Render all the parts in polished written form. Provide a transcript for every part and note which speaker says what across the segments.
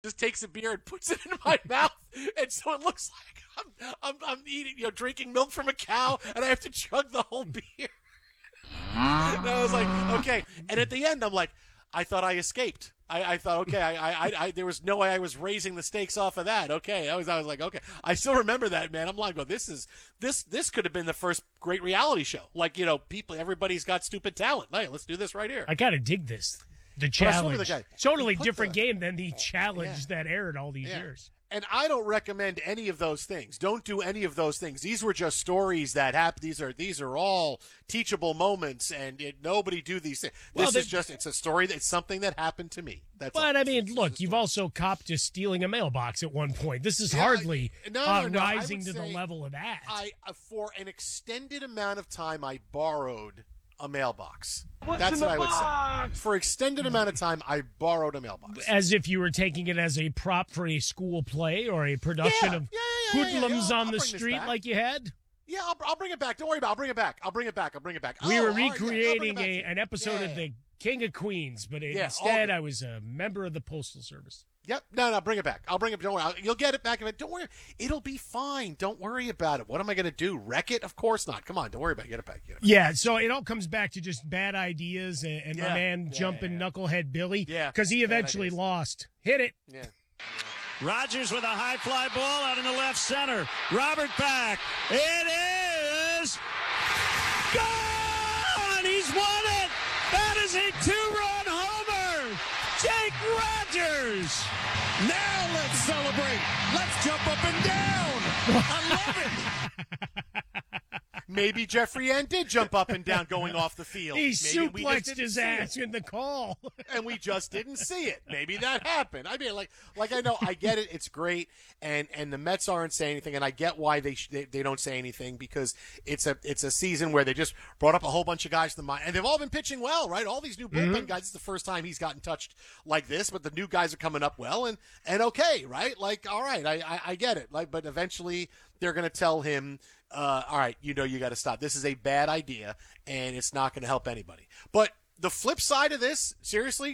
Speaker 1: just takes a beer and puts it in my mouth, and so it looks like I'm eating, drinking milk from a cow, and I have to chug the whole beer. And I was like, okay. And at the end, I'm like, I thought I escaped. I thought, okay, I there was no way I was raising the stakes off of that. Okay, I was like, okay. I still remember that, man. I'm like, well, this could have been the first great reality show. Like, everybody's got stupid talent. Hey, let's do this right here.
Speaker 2: I gotta dig this. The challenge. Totally different game than the challenge that aired all these years.
Speaker 1: And I don't recommend any of those things. Don't do any of those things. These were just stories that happened. These are all teachable moments, and nobody do these things. It's a story. It's something that happened to me. That's all.
Speaker 2: But I mean, look, you've also copped to stealing a mailbox at one point. This is hardly rising to the level of that.
Speaker 1: For an extended amount of time, I borrowed a mailbox.
Speaker 3: That's what I would say.
Speaker 1: For extended amount of time, I borrowed a mailbox.
Speaker 2: As if you were taking it as a prop for a school play or a production of hoodlums on the street like you had?
Speaker 1: Yeah, I'll bring it back. Don't worry about it. I'll bring it back.
Speaker 2: We were recreating an episode of The King of Queens, but instead I was a member of the Postal Service.
Speaker 1: Yep. No, bring it back. I'll bring it. Don't worry. You'll get it back. Don't worry. It'll be fine. Don't worry about it. What am I going to do? Wreck it? Of course not. Come on. Don't worry about it. Get it back.
Speaker 2: Yeah, so it all comes back to just bad ideas and my man jumping knucklehead Billy.
Speaker 1: Yeah.
Speaker 2: Because he eventually lost. Hit it.
Speaker 1: Yeah.
Speaker 4: Rogers with a high fly ball out in the left center. Robert back. It is gone! He's won it! That is a two-run homer! Jake Rogers!
Speaker 3: Now let's celebrate. Let's jump up and down. I love it.
Speaker 1: Maybe Jeffrey Ann did jump up and down going off the field.
Speaker 2: He suplexed his ass in the call.
Speaker 1: And we just didn't see it. Maybe that happened. I mean, like I know, I get it. It's great. And the Mets aren't saying anything. And I get why they don't say anything, because it's a season where they just brought up a whole bunch of guys to the mind. And they've all been pitching well, right? All these new bullpen guys. It's the first time he's gotten touched like this, but the new guys are coming up well and okay, right? Like, all right, I get it. Like, but eventually they're going to tell him, all right, you got to stop. This is a bad idea, and it's not going to help anybody. But the flip side of this, seriously,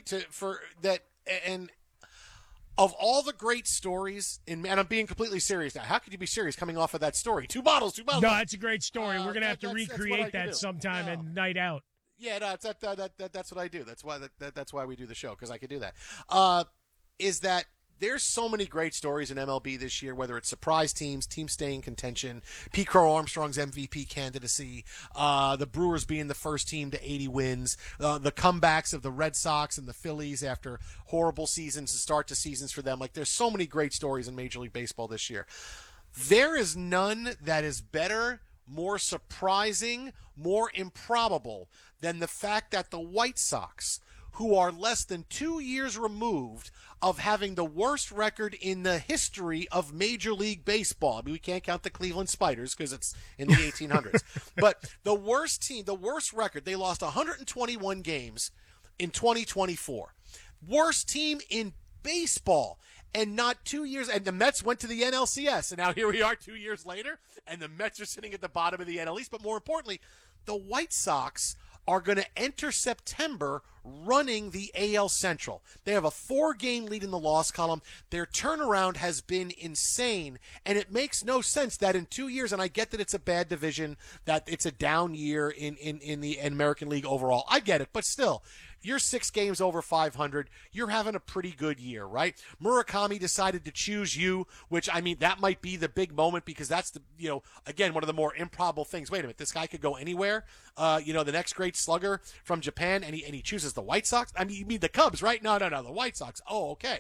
Speaker 1: and of all the great stories, and I'm being completely serious now. How could you be serious coming off of that story? Two bottles.
Speaker 2: No, it's a great story. We're going to have to recreate that sometime and night out.
Speaker 1: Yeah, no, that's what I do. That's why we do the show, because I could do that. Is that there's so many great stories in MLB this year, whether it's surprise teams staying in contention, Pete Crow Armstrong's MVP candidacy, the Brewers being the first team to 80 wins, the comebacks of the Red Sox and the Phillies after horrible seasons to start to seasons for them. Like, there's so many great stories in Major League Baseball this year. There is none that is better, more surprising, more improbable than the fact that the White Sox, who are less than 2 years removed of having the worst record in the history of Major League Baseball. I mean, we can't count the Cleveland Spiders because it's in the 1800s. But the worst team, the worst record, they lost 121 games in 2024. Worst team in baseball. And not 2 years, and the Mets went to the NLCS, and now here we are 2 years later, and the Mets are sitting at the bottom of the NL East. But more importantly, the White Sox are going to enter September running the AL Central. They have a 4-game lead in the loss column. Their turnaround has been insane, and it makes no sense that in 2 years, and I get that it's a bad division, that it's a down year in the American League overall. I get it, but still, you're 6 games over 500. You're having a pretty good year, right? Murakami decided to choose you, which, I mean, that might be the big moment, because that's again, one of the more improbable things. Wait a minute, this guy could go anywhere. The next great slugger from Japan, and he chooses the White Sox. I mean, you mean the Cubs, right? No, the White Sox. Oh, okay.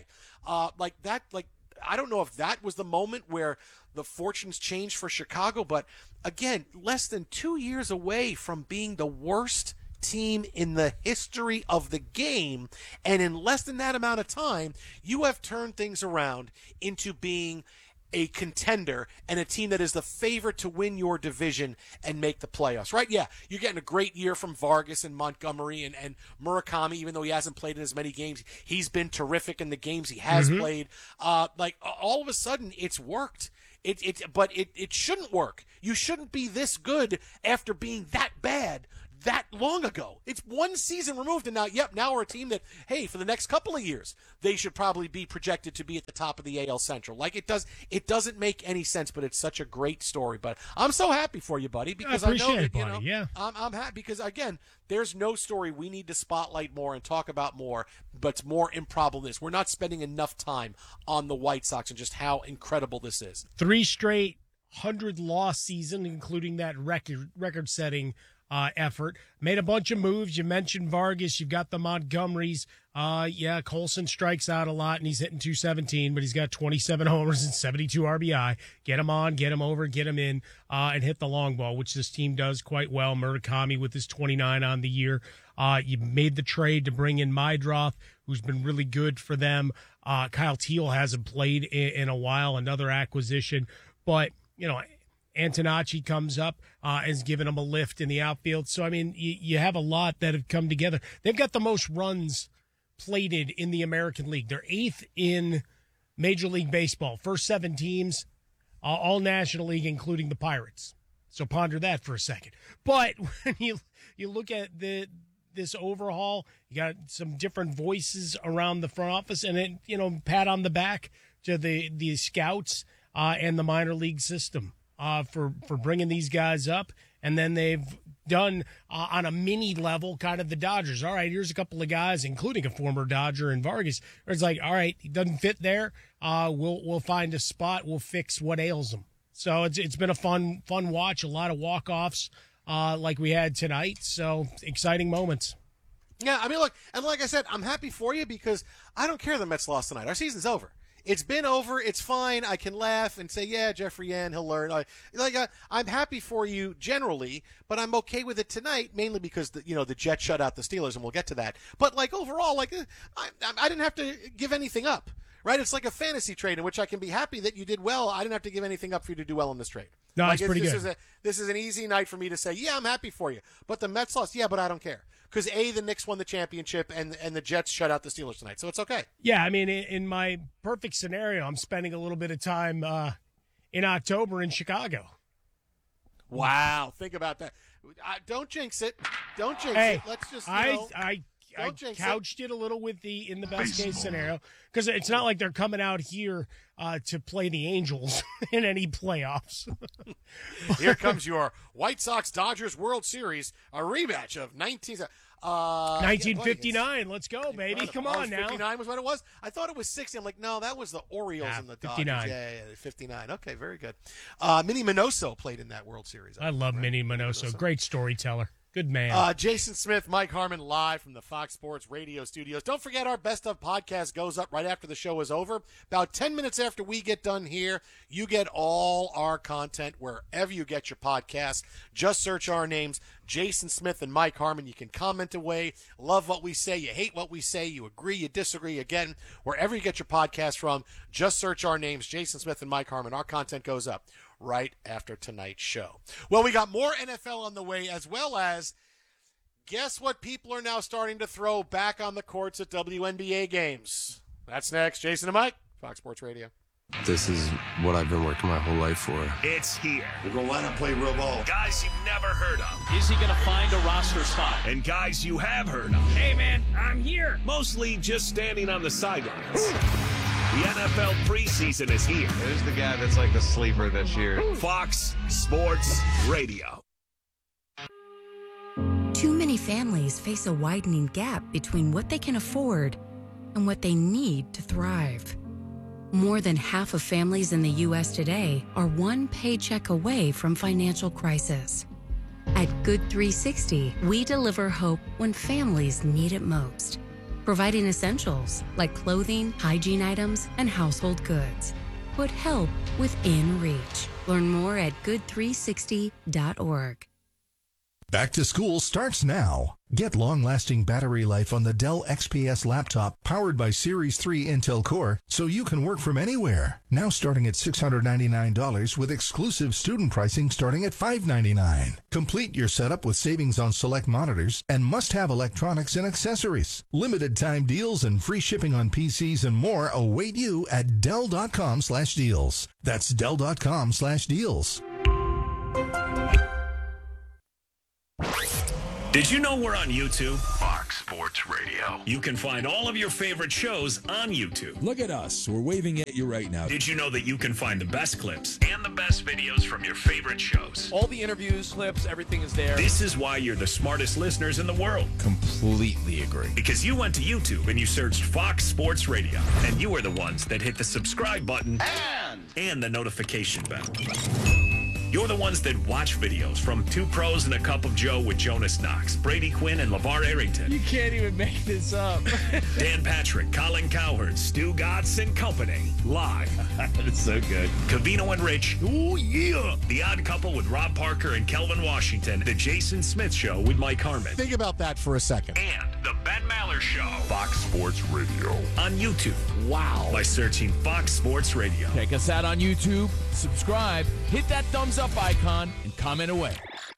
Speaker 1: I don't know if that was the moment where the fortunes changed for Chicago, but again, less than 2 years away from being the worst team in the history of the game, and in less than that amount of time, you have turned things around into being a contender and a team that is the favorite to win your division and make the playoffs, right? Yeah, you're getting a great year from Vargas and Montgomery and Murakami, even though he hasn't played in as many games. He's been terrific in the games he has played. All of a sudden, it's worked. But it shouldn't work. You shouldn't be this good after being that bad that long ago. It's one season removed, and now we're a team that, hey, for the next couple of years, they should probably be projected to be at the top of the AL Central. Like, it doesn't make any sense, but it's such a great story. But I'm so happy for you, buddy, because I know that,
Speaker 2: buddy. Yeah.
Speaker 1: I'm happy because, again, there's no story we need to spotlight more and talk about more, but it's more improbable than this. We're not spending enough time on the White Sox and just how incredible this is.
Speaker 2: 3 straight 100-loss season, including that record-setting effort. Made a bunch of moves. You mentioned Vargas. You've got the Montgomerys. Colson strikes out a lot, and he's hitting .217, but he's got 27 homers and 72 RBI. Get him on, get him over, get him in, and hit the long ball, which this team does quite well. Murakami with his 29 on the year. You made the trade to bring in Meidroth, who's been really good for them. Kyle Teel hasn't played in a while, another acquisition. But, Antonacci comes up, has given them a lift in the outfield. So, I mean, you have a lot that have come together. They've got the most runs plated in the American League. They're 8th in Major League Baseball. First 7 teams, all National League, including the Pirates. So ponder that for a second. But when you look at this overhaul, you got some different voices around the front office, and pat on the back to the scouts and the minor league system. For bringing these guys up, and then they've done on a mini level kind of the Dodgers. All right, here's a couple of guys, including a former Dodger and Vargas. It's like, all right, he doesn't fit there. We'll find a spot. We'll fix what ails him. So it's been a fun watch. A lot of walk-offs like we had tonight. So exciting moments.
Speaker 1: Yeah, I mean, look, and like I said, I'm happy for you because I don't care the Mets lost tonight. Our season's over. It's been over. It's fine. I can laugh and say, yeah, Jeffrey Yan, he'll learn. I'm happy for you generally, but I'm okay with it tonight, mainly because the Jets shut out the Steelers, and we'll get to that. But overall, I didn't have to give anything up, right? It's like a fantasy trade in which I can be happy that you did well. I didn't have to give anything up for you to do well in this trade.
Speaker 2: No, it's pretty good.
Speaker 1: This is an easy night for me to say, yeah, I'm happy for you. But the Mets lost, yeah, but I don't care. Because, the Knicks won the championship and the Jets shut out the Steelers tonight. So it's okay.
Speaker 2: Yeah, I mean, in my perfect scenario, I'm spending a little bit of time in October in Chicago.
Speaker 1: Wow. Think about that. Don't jinx it. Don't jinx it. Let's just,
Speaker 2: I couched it a little in the best case scenario, because it's not like they're coming out here to play the Angels in any playoffs.
Speaker 1: Here comes your White Sox-Dodgers World Series, a rematch of
Speaker 2: 1959. Let's go, baby. Come on now.
Speaker 1: 59 was what it was? I thought it was 60. I'm like, no, that was the Orioles and the Dodgers.
Speaker 2: 59.
Speaker 1: Yeah, 59. Okay, very good. Minnie Minoso played in that World Series.
Speaker 2: I love Minnie Minoso. Great storyteller. Good man.
Speaker 1: Jason Smith, Mike Harmon, live from the Fox Sports Radio studios. Don't forget, our Best of podcast goes up right after the show is over. About 10 minutes after we get done here, you get all our content wherever you get your podcasts. Just search our names, Jason Smith and Mike Harmon. You can comment away. Love what we say. You hate what we say. You agree. You disagree. Again, wherever you get your podcast from, just search our names, Jason Smith and Mike Harmon. Our content goes up right after tonight's show. Well, we got more NFL on the way, as well as, guess what people are now starting to throw back on the courts at WNBA games. That's next. Jason and Mike, Fox Sports Radio.
Speaker 5: This is what I've been working my whole life for.
Speaker 6: It's here.
Speaker 3: We're going to line up, play real ball.
Speaker 6: Guys you've never heard of.
Speaker 4: Is he going to find a roster spot?
Speaker 6: And guys you have heard of.
Speaker 4: Hey, man, I'm here.
Speaker 6: Mostly just standing on the sidelines. The NFL preseason is here.
Speaker 7: Who's the guy that's like the sleeper this year?
Speaker 6: Fox Sports Radio.
Speaker 8: Too many families face a widening gap between what they can afford and what they need to thrive. More than half of families in the U.S. today are one paycheck away from financial crisis. At Good 360, we deliver hope when families need it most, providing essentials like clothing, hygiene items, and household goods. Put help within reach. Learn more at good360.org.
Speaker 9: Back to school starts now. Get long-lasting battery life on the Dell XPS laptop powered by Series 3 Intel Core so you can work from anywhere. Now starting at $699 with exclusive student pricing starting at $599. Complete your setup with savings on select monitors and must-have electronics and accessories. Limited time deals and free shipping on PCs and more await you at Dell.com/deals. That's Dell.com/deals.
Speaker 6: Did you know we're on YouTube?
Speaker 10: Fox Sports Radio.
Speaker 6: You can find all of your favorite shows on YouTube.
Speaker 11: Look at us. We're waving at you right now.
Speaker 6: Did you know that you can find the best clips and the best videos from your favorite shows?
Speaker 12: All the interviews, clips, everything is there.
Speaker 6: This is why you're the smartest listeners in the world.
Speaker 11: Completely agree.
Speaker 6: Because you went to YouTube and you searched Fox Sports Radio. And you are the ones that hit the subscribe button and the notification bell. You're the ones that watch videos from Two Pros and a Cup of Joe with Jonas Knox, Brady Quinn, and LeVar Arrington.
Speaker 12: You can't even make this up.
Speaker 6: Dan Patrick, Colin Cowherd, Stu Gatz and Company. Live.
Speaker 12: It's so good.
Speaker 6: Covino and Rich. Oh, yeah. The Odd Couple with Rob Parker and Kelvin Washington. The Jason Smith Show with Mike Harmon.
Speaker 1: Think about that for a second.
Speaker 6: And the Ben Maller Show.
Speaker 10: Fox Sports Radio.
Speaker 6: On YouTube.
Speaker 12: Wow.
Speaker 6: By searching Fox Sports Radio.
Speaker 12: Check us out on YouTube. Subscribe. Hit that thumbs up icon and comment away.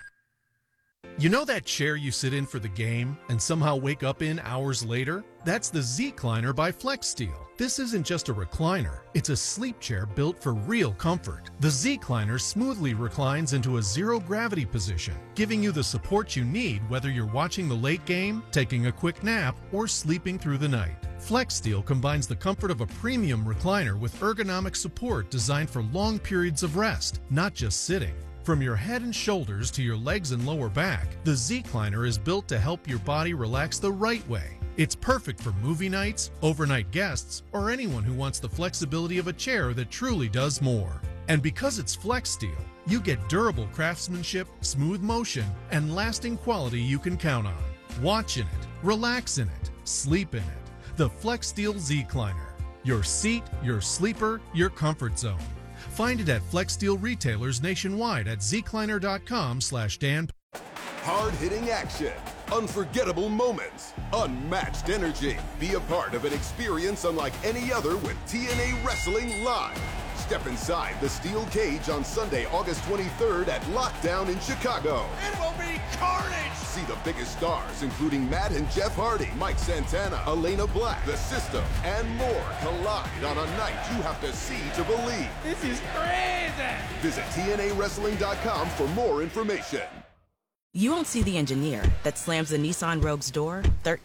Speaker 13: You know that chair you sit in for the game and somehow wake up in hours later? That's the Z-Cliner by FlexSteel. This isn't just a recliner, it's a sleep chair built for real comfort. The Z-Cliner smoothly reclines into a zero-gravity position, giving you the support you need whether you're watching the late game, taking a quick nap, or sleeping through the night. FlexSteel combines the comfort of a premium recliner with ergonomic support designed for long periods of rest, not just sitting. From your head and shoulders to your legs and lower back, the Z-Cliner is built to help your body relax the right way. It's perfect for movie nights, overnight guests, or anyone who wants the flexibility of a chair that truly does more. And because it's FlexSteel, you get durable craftsmanship, smooth motion, and lasting quality you can count on. Watch in it, relax in it, sleep in it. The FlexSteel Z-Cliner. Your seat, your sleeper, your comfort zone. Find it at FlexSteel retailers nationwide at zcliner.com/Dan.
Speaker 14: Hard-hitting action, unforgettable moments, unmatched energy. Be a part of an experience unlike any other with TNA Wrestling Live. Step inside the steel cage on Sunday, August 23rd at Lockdown in Chicago.
Speaker 3: It will be carnage!
Speaker 14: See the biggest stars, including Matt and Jeff Hardy, Mike Santana, Elena Black, The System, and more collide on a night you have to see to believe.
Speaker 3: This is crazy!
Speaker 14: Visit TNAWrestling.com for more information.
Speaker 15: You won't see the engineer that slams the Nissan Rogue's door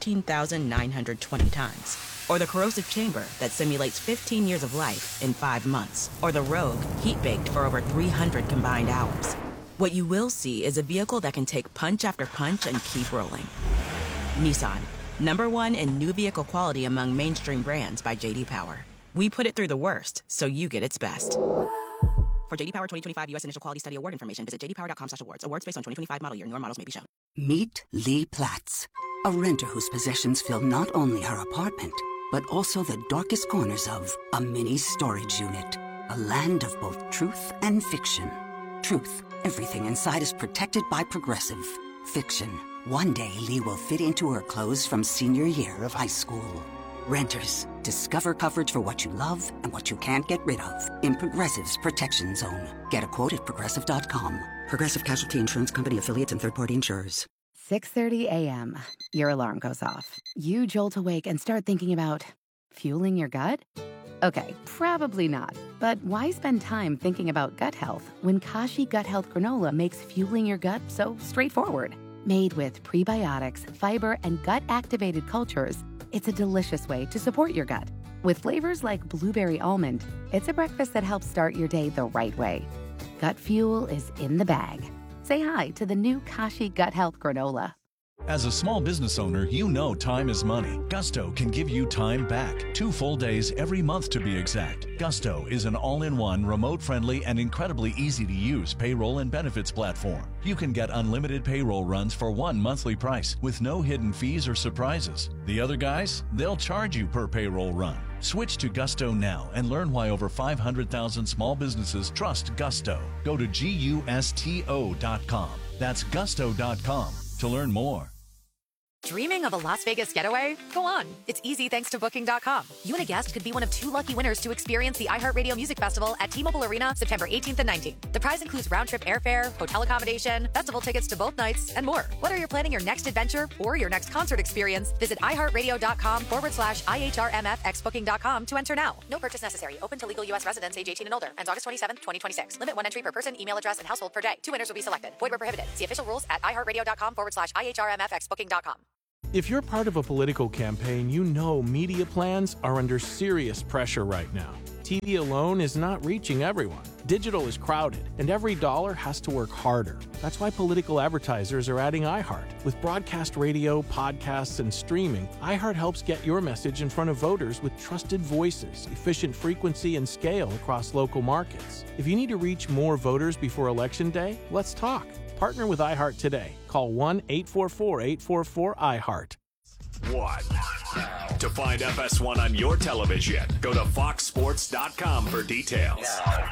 Speaker 15: 13,920 times. Or the corrosive chamber that simulates 15 years of life in 5 months. Or the Rogue heat-baked for over 300 combined hours. What you will see is a vehicle that can take punch after punch and keep rolling. Nissan, #1 in new vehicle quality among mainstream brands by J.D. Power. We put it through the worst, so you get its best. For J.D. Power 2025 U.S. Initial Quality Study Award information, visit jdpower.com/awards. Awards based on 2025 model year. Newer models may be shown.
Speaker 16: Meet Lee Platz, a renter whose possessions fill not only her apartment, but also the darkest corners of a mini storage unit. A land of both truth and fiction. Truth, everything inside is protected by Progressive. Fiction, one day Lee will fit into her clothes from senior year of high school. Renters, discover coverage for what you love and what you can't get rid of in Progressive's Protection Zone. Get a quote at Progressive.com. Progressive Casualty Insurance Company affiliates and third-party insurers.
Speaker 17: 6:30 a.m. Your alarm goes off. You jolt awake and start thinking about fueling your gut? Okay, probably not. But why spend time thinking about gut health when Kashi Gut Health Granola makes fueling your gut so straightforward? Made with prebiotics, fiber, and gut-activated cultures, it's a delicious way to support your gut. With flavors like blueberry almond, it's a breakfast that helps start your day the right way. Gut fuel is in the bag. Say hi to the new Kashi Gut Health Granola.
Speaker 18: As a small business owner, you know time is money. Gusto can give you time back. 2 full days every month to be exact. Gusto is an all-in-one, remote-friendly, and incredibly easy-to-use payroll and benefits platform. You can get unlimited payroll runs for one monthly price with no hidden fees or surprises. The other guys, they'll charge you per payroll run. Switch to Gusto now and learn why over 500,000 small businesses trust Gusto. Go to GUSTO.com. That's Gusto.com to learn more.
Speaker 19: Dreaming of a Las Vegas getaway? Go on. It's easy thanks to Booking.com. You and a guest could be one of 2 lucky winners to experience the iHeartRadio Music Festival at T-Mobile Arena September 18th and 19th. The prize includes round-trip airfare, hotel accommodation, festival tickets to both nights, and more. Whether you're planning your next adventure or your next concert experience, visit iHeartRadio.com/IHRMFXBooking.com to enter now. No purchase necessary. Open to legal U.S. residents age 18 and older. Ends August 27th, 2026. Limit 1 entry per person, email address, and household per day. 2 winners will be selected. Void where prohibited. See official rules at iHeartRadio.com/IHRMFXBooking.com.
Speaker 20: If you're part of a political campaign, you know media plans are under serious pressure right now. TV alone is not reaching everyone. Digital is crowded, and every dollar has to work harder. That's why political advertisers are adding iHeart. With broadcast radio, podcasts, and streaming, iHeart helps get your message in front of voters with trusted voices, efficient frequency, and scale across local markets. If you need to reach more voters before Election Day, let's talk. Partner with iHeart today. Call 1-844-844-iHeart.
Speaker 6: To find FS1 on your television, go to foxsports.com for details.